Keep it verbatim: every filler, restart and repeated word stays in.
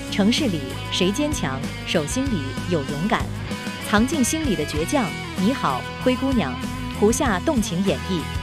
城市里谁坚强，手心里有勇敢，藏进心里的倔强。你好，灰姑娘，胡夏动情演绎。